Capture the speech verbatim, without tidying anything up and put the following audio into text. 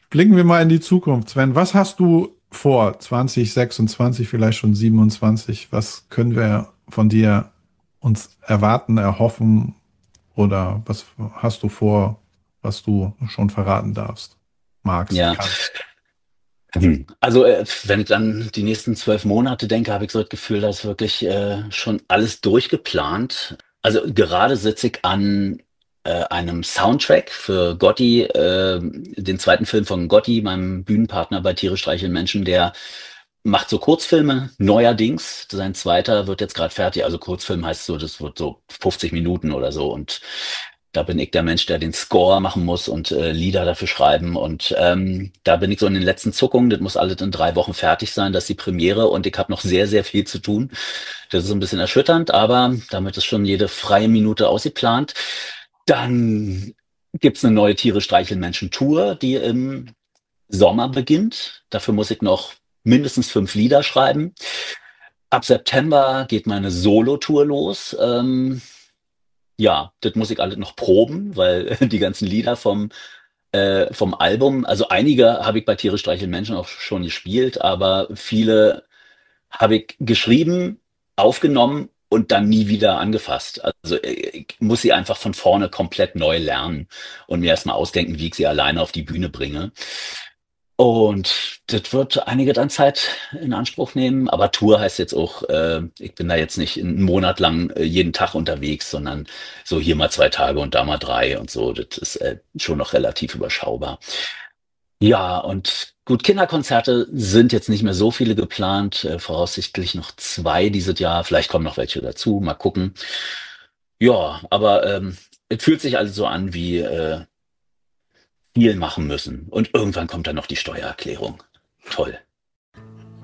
Blicken wir mal in die Zukunft, Sven. Was hast du vor? zwanzig sechsundzwanzig, vielleicht schon siebenundzwanzig. Was können wir von dir uns erwarten, erhoffen oder was hast du vor, was du schon verraten darfst, magst, Ja, kannst? hm. also äh, wenn ich dann die nächsten zwölf Monate denke, habe ich so das Gefühl, da ist wirklich äh, schon alles durchgeplant. Also gerade sitze ich an äh, einem Soundtrack für Gotti, äh, den zweiten Film von Gotti, meinem Bühnenpartner bei Tiere streicheln Menschen, der macht so Kurzfilme neuerdings. Sein zweiter wird jetzt gerade fertig. Also Kurzfilm heißt so, das wird so fünfzig Minuten oder so. Und da bin ich der Mensch, der den Score machen muss und äh, Lieder dafür schreiben. Und ähm, da bin ich so in den letzten Zuckungen. Das muss alles in drei Wochen fertig sein. Das ist die Premiere und ich habe noch sehr, sehr viel zu tun. Das ist so ein bisschen erschütternd, aber damit ist schon jede freie Minute ausgeplant. Dann gibt's eine neue Tiere streicheln Menschen Tour, die im Sommer beginnt. Dafür muss ich noch mindestens fünf Lieder schreiben. Ab September geht meine Solo-Tour los. Ähm, ja, das muss ich alles noch proben, weil die ganzen Lieder vom, äh, vom Album, also einige habe ich bei Tiere streicheln Menschen auch schon gespielt, aber viele habe ich geschrieben, aufgenommen und dann nie wieder angefasst. Also äh, ich muss sie einfach von vorne komplett neu lernen und mir erstmal ausdenken, wie ich sie alleine auf die Bühne bringe. Und das wird einige dann Zeit in Anspruch nehmen. Aber Tour heißt jetzt auch, äh, ich bin da jetzt nicht einen Monat lang äh, jeden Tag unterwegs, sondern so hier mal zwei Tage und da mal drei und so. Das ist äh, schon noch relativ überschaubar. Ja, und gut, Kinderkonzerte sind jetzt nicht mehr so viele geplant, äh, voraussichtlich noch zwei dieses Jahr. Vielleicht kommen noch welche dazu, mal gucken. Ja, aber ähm, es fühlt sich also so an wie äh, viel machen müssen. Und irgendwann kommt dann noch die Steuererklärung. Toll.